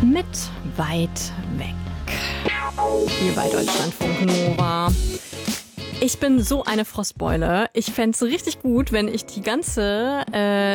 mit Weit weg. Hier bei Deutschlandfunk Nova. Ich bin so eine Frostbeule. Ich fände es richtig gut, wenn ich die ganze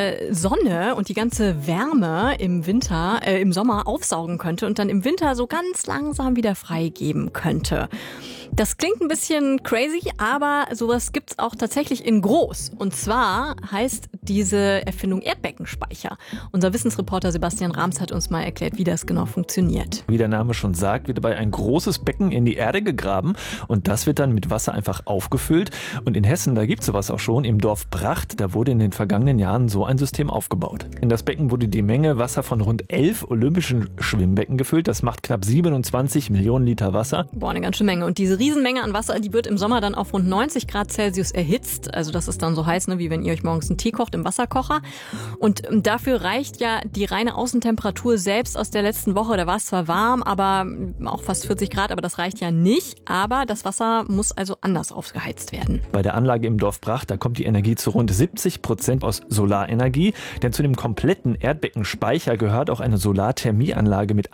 Sonne und die ganze Wärme im Sommer aufsaugen könnte und dann im Winter so ganz langsam wieder freigeben könnte. Das klingt ein bisschen crazy, aber sowas gibt's auch tatsächlich in groß. Und zwar heißt diese Erfindung Erdbeckenspeicher. Unser Wissensreporter Sebastian Rams hat uns mal erklärt, wie das genau funktioniert. Wie der Name schon sagt, wird dabei ein großes Becken in die Erde gegraben und das wird dann mit Wasser einfach aufgefüllt. Und in Hessen, da gibt es sowas auch schon, im Dorf Bracht, da wurde in den vergangenen Jahren so ein System aufgebaut. In das Becken wurde die Menge Wasser von rund 11 olympischen Schwimmbecken gefüllt. Das macht knapp 27 Millionen Liter Wasser. Boah, eine ganz schöne Menge. Und diese Riesenmenge an Wasser, die wird im Sommer dann auf rund 90 Grad Celsius erhitzt. Also das ist dann so heiß, wie wenn ihr euch morgens einen Tee kocht im Wasserkocher. Und dafür reicht ja die reine Außentemperatur selbst aus der letzten Woche. Da war es zwar warm, aber auch fast 40 Grad, aber das reicht ja nicht. Aber das Wasser muss also anders aufgeheizt werden. Bei der Anlage im Dorf Bracht, da kommt die Energie zu rund 70% aus Solarenergie. Denn zu dem kompletten Erdbeckenspeicher gehört auch eine Solarthermieanlage mit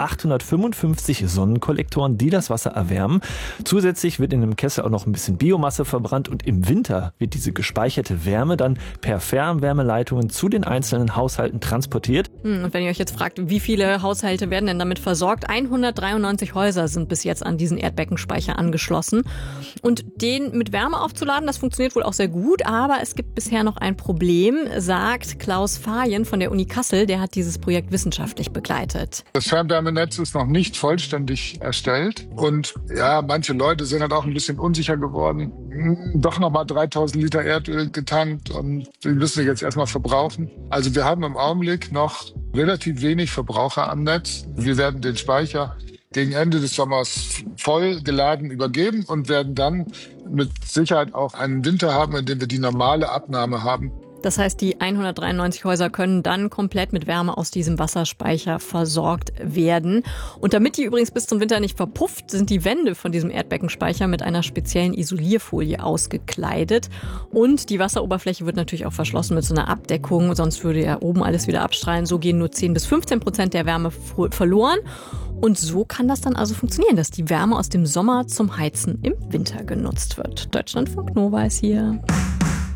855 Sonnenkollektoren, die das Wasser erwärmen. Zusätzlich wird in dem Kessel auch noch ein bisschen Biomasse verbrannt und im Winter wird diese gespeicherte Wärme dann per Fernwärmeleitungen zu den einzelnen Haushalten transportiert. Und wenn ihr euch jetzt fragt, wie viele Haushalte werden denn damit versorgt? 193 Häuser sind bis jetzt an diesen Erdbeckenspeicher angeschlossen. Und den mit Wärme aufzuladen, das funktioniert wohl auch sehr gut, aber es gibt bisher noch ein Problem, sagt Klaus Fajen von der Uni Kassel, der hat dieses Projekt wissenschaftlich begleitet. Das Fernwärmenetz ist noch nicht vollständig erstellt und ja, manche Leute sind halt auch ein bisschen unsicher geworden. Doch nochmal 3000 Liter Erdöl getankt und die müssen wir jetzt erstmal verbrauchen. Also wir haben im Augenblick noch relativ wenig Verbraucher am Netz. Wir werden den Speicher gegen Ende des Sommers voll geladen übergeben und werden dann mit Sicherheit auch einen Winter haben, in dem wir die normale Abnahme haben. Das heißt, die 193 Häuser können dann komplett mit Wärme aus diesem Wasserspeicher versorgt werden. Und damit die übrigens bis zum Winter nicht verpufft, sind die Wände von diesem Erdbeckenspeicher mit einer speziellen Isolierfolie ausgekleidet. Und die Wasseroberfläche wird natürlich auch verschlossen mit so einer Abdeckung, sonst würde ja oben alles wieder abstrahlen. So gehen nur 10-15% der Wärme verloren. Und so kann das dann also funktionieren, dass die Wärme aus dem Sommer zum Heizen im Winter genutzt wird. Deutschlandfunk Nova ist hier.